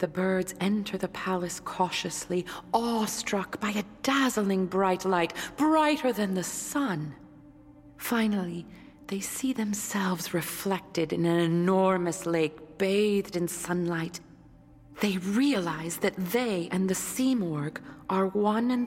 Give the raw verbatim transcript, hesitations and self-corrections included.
The birds enter the palace cautiously, awestruck by a dazzling bright light, brighter than the sun. Finally, they see themselves reflected in an enormous lake bathed in sunlight. They realize that they and the Simorg are one and